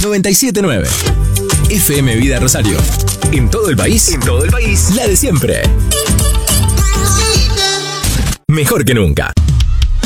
979. FM Vida Rosario. En todo el país. La de siempre. Mejor que nunca.